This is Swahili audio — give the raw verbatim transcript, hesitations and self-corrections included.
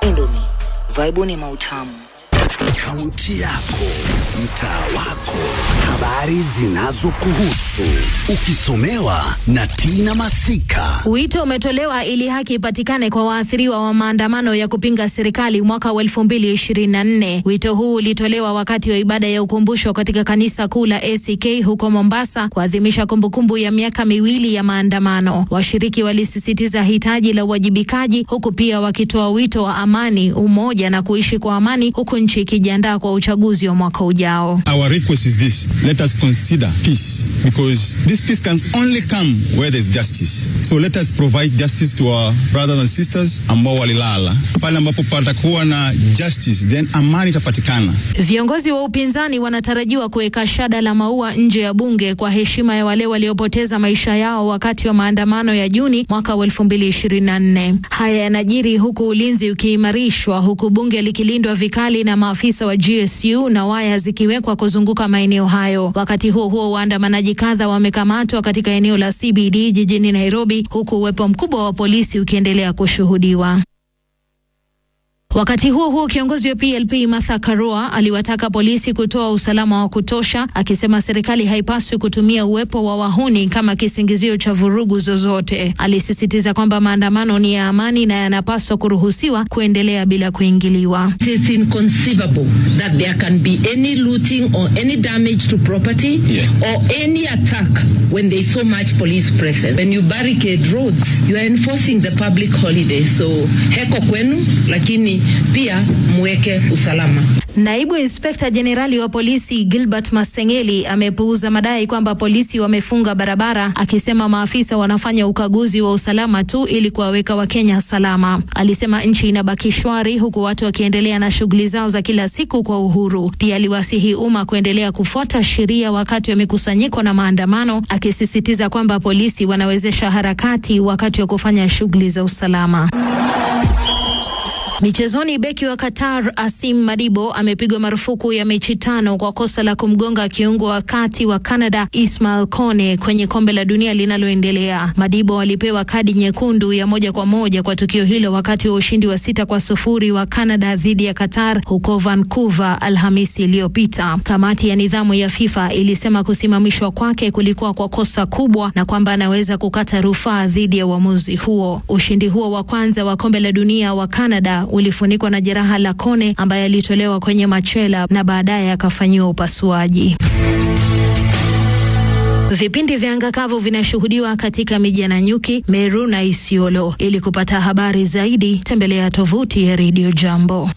Indomie, vibe ni mautamu. Kaunti yako, mtaa wako, habari zinazokuhusu, ukisomewa na Tina Masika. Wito umetolewa ili haki ipatikane kwa waathiriwa wa maandamano ya kupinga serikali mwaka wa elfu mbili ishirini na nne. Wito huu ulitolewa wakati wa ibada ya ukumbusho katika kanisa kuu la A C K huko Mombasa kuadhimisha kumbukumbu ya miaka miwili ya maandamano. Washiriki walisisitiza hitaji la uwajibikaji huku pia wakitoa wito wa amani, umoja na kuishi kwa amani huku nchi ikijiandaa kwa uchaguzi wa mwaka ujao. Our request is this: let us consider peace, because this peace can only come where there is justice. So let us provide justice to our brothers and sisters ambao walilala. Pale ambapo patakuwa na justice, then amani itapatikana. Viongozi wa upinzani wanatarajiwa kuweka shada la maua nje ya bunge kwa heshima ya wale waliopoteza maisha yao wakati wa maandamano ya Juni mwaka wa elfu mbili ishirini na nne. Haya yanajiri huku ulinzi ukiimarishwa, huku bunge likilindwa vikali na maafisa wa G S U na waya zikiwekwa kuzunguka maeneo hayo. Wakati huo huo, waandamanaji kadha wamekamatwa katika eneo la C B D jijini Nairobi, huku uwepo mkubwa wa polisi ukiendelea kushuhudiwa. Wakati huo huo, kiongozi wa P L P Martha Karua aliwataka polisi kutoa usalama wa kutosha, akisema serikali haipaswi kutumia uwepo wa wahuni kama kisingizio cha vurugu zozote. Alisisitiza kwamba maandamano ni ya amani na yanapaswa kuruhusiwa kuendelea bila kuingiliwa. It is inconceivable that there can be any looting or any damage to property, yes, or any attack when there is so much police presence. When you barricade roads, you are enforcing the public holiday. So heko kwenu, lakini pia muweke usalama. Naibu Inspekta Jenerali wa polisi Gilbert Masengeli amepuuza madai kwamba polisi wamefunga barabara, akisema maafisa wanafanya ukaguzi wa usalama tu ili kuwaweka Wakenya salama. Alisema nchi inabaki shwari huku watu wakiendelea na shughuli zao za kila siku kwa uhuru. Pia aliwasihi umma kuendelea kufuata sheria wakati wa mikusanyiko na maandamano, akisisitiza kwamba polisi wanawezesha harakati wakati wa kufanya shughuli za usalama. Michezoni, beki wa Qatar Asim Madibo amepigwa marufuku ya mechi tano kwa kosa la kumgonga kiungo wa kati wa Canada Ismail Kone kwenye kombe la dunia linaloendelea. Madibo alipewa kadi nyekundu ya moja kwa moja kwa tukio hilo wakati wa ushindi wa sita kwa sufuri wa Canada dhidi ya Qatar huko Vancouver Alhamisi iliyopita. Kamati ya nidhamu ya FIFA ilisema kusimamishwa kwake kulikuwa kwa kosa kubwa na kwamba anaweza kukata rufaa dhidi ya uamuzi huo. Ushindi huo wa kwanza wa kombe la dunia wa Canada ulifunikwa na jeraha la Kone ambaye alitolewa kwenye machela na baadaye akafanyiwa upasuaji. Vipindi vya angakavu vinashuhudiwa katika miji ya Nanyuki, Meru na Isiolo. Ili kupata habari zaidi, tembelea tovuti ya Radio Jambo.